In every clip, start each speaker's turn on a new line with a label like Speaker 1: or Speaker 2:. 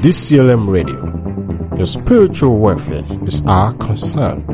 Speaker 1: DCLM Radio. Your spiritual welfare is our concern.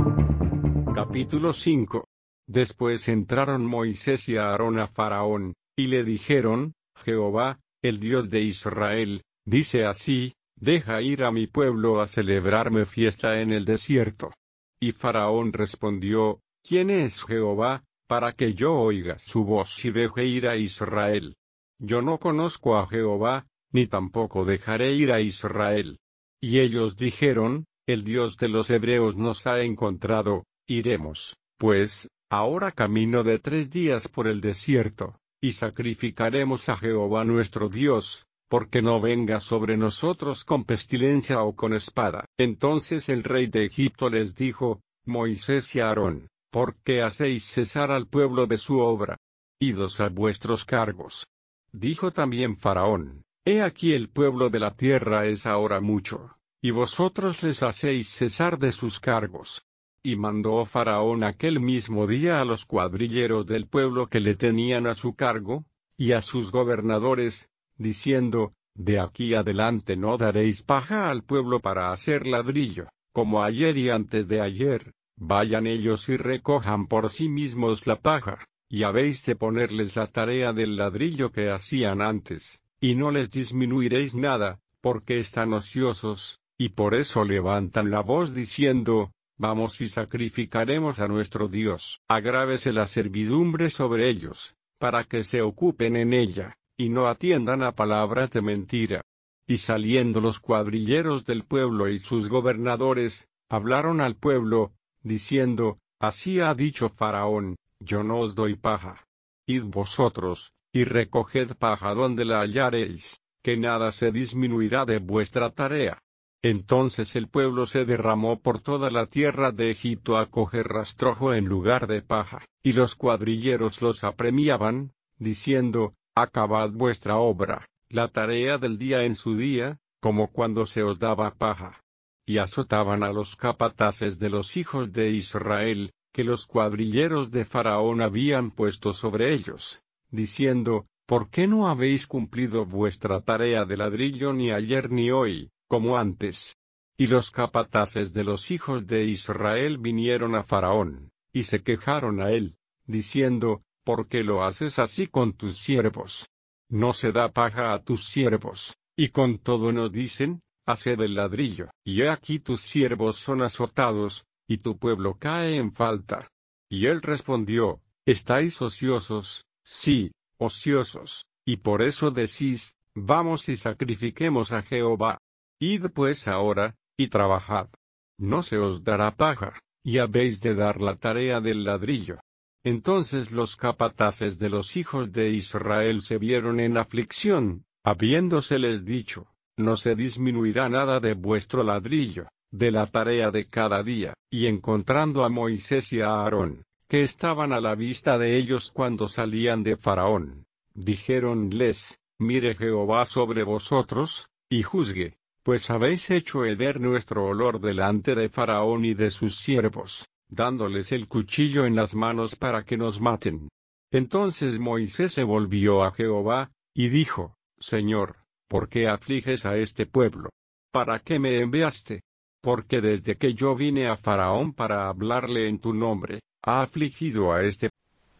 Speaker 2: Capítulo 5. Después entraron Moisés y Aarón a Faraón, y le dijeron: Jehová, el Dios de Israel, dice así: deja ir a mi pueblo a celebrarme fiesta en el desierto. Y Faraón respondió: ¿Quién es Jehová, para que yo oiga su voz y deje ir a Israel? Yo no conozco a Jehová, ni tampoco dejaré ir a Israel. Y ellos dijeron: el Dios de los hebreos nos ha encontrado, iremos, pues, ahora camino de 3 días por el desierto, y sacrificaremos a Jehová nuestro Dios, porque no venga sobre nosotros con pestilencia o con espada. Entonces el rey de Egipto les dijo: Moisés y Aarón, ¿por qué hacéis cesar al pueblo de su obra? Idos a vuestros cargos. Dijo también Faraón: he aquí el pueblo de la tierra es ahora mucho, y vosotros les hacéis cesar de sus cargos. Y mandó Faraón aquel mismo día a los cuadrilleros del pueblo que le tenían a su cargo, y a sus gobernadores, diciendo: de aquí adelante no daréis paja al pueblo para hacer ladrillo, como ayer y antes de ayer. Vayan ellos y recojan por sí mismos la paja, y habéis de ponerles la tarea del ladrillo que hacían antes, y no les disminuiréis nada, porque están ociosos, y por eso levantan la voz diciendo: vamos y sacrificaremos a nuestro Dios. Agrávese la servidumbre sobre ellos, para que se ocupen en ella, y no atiendan a palabras de mentira. Y saliendo los cuadrilleros del pueblo y sus gobernadores, hablaron al pueblo, diciendo: así ha dicho Faraón: yo no os doy paja. Id vosotros, y recoged paja donde la hallareis, que nada se disminuirá de vuestra tarea. Entonces el pueblo se derramó por toda la tierra de Egipto a coger rastrojo en lugar de paja, y los cuadrilleros los apremiaban, diciendo: acabad vuestra obra, la tarea del día en su día, como cuando se os daba paja. Y azotaban a los capataces de los hijos de Israel, que los cuadrilleros de Faraón habían puesto sobre ellos, diciendo: ¿por qué no habéis cumplido vuestra tarea de ladrillo ni ayer ni hoy, como antes? Y los capataces de los hijos de Israel vinieron a Faraón, y se quejaron a él, diciendo: ¿por qué lo haces así con tus siervos? No se da paja a tus siervos, y con todo nos dicen: haced el ladrillo. Y he aquí tus siervos son azotados, y tu pueblo cae en falta. Y él respondió: ¿estáis ociosos? Sí, ociosos, y por eso decís: vamos y sacrifiquemos a Jehová. Id pues ahora, y trabajad. No se os dará paja, y habéis de dar la tarea del ladrillo. Entonces los capataces de los hijos de Israel se vieron en aflicción, habiéndoseles dicho: no se disminuirá nada de vuestro ladrillo, de la tarea de cada día. Y encontrando a Moisés y a Aarón, que estaban a la vista de ellos cuando salían de Faraón, dijéronles: mire Jehová sobre vosotros, y juzgue, pues habéis hecho heder nuestro olor delante de Faraón y de sus siervos, dándoles el cuchillo en las manos para que nos maten. Entonces Moisés se volvió a Jehová, y dijo: Señor, ¿por qué afliges a este pueblo? ¿Para qué me enviaste? Porque desde que yo vine a Faraón para hablarle en tu nombre, ha afligido a este pueblo.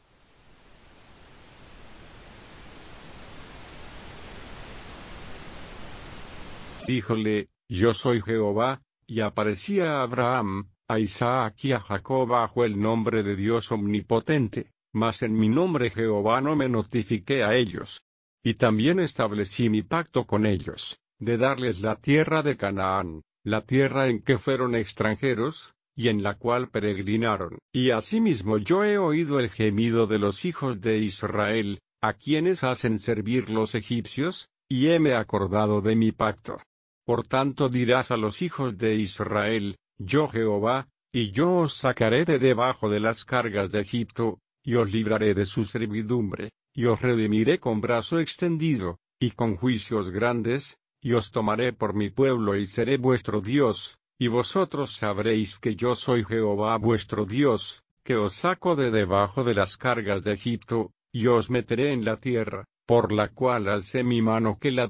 Speaker 2: Díjole: yo soy Jehová, y aparecía a Abraham, a Isaac y a Jacob bajo el nombre de Dios omnipotente, mas en mi nombre Jehová no me notifiqué a ellos. Y también establecí mi pacto con ellos, de darles la tierra de Canaán, la tierra en que fueron extranjeros, y en la cual peregrinaron. Y asimismo yo he oído el gemido de los hijos de Israel, a quienes hacen servir los egipcios, y heme acordado de mi pacto. Por tanto dirás a los hijos de Israel: yo Jehová, y yo os sacaré de debajo de las cargas de Egipto, y os libraré de su servidumbre, y os redimiré con brazo extendido, y con juicios grandes, y os tomaré por mi pueblo y seré vuestro Dios, y vosotros sabréis que yo soy Jehová vuestro Dios, que os saco de debajo de las cargas de Egipto, y os meteré en la tierra, por la cual alcé mi mano que la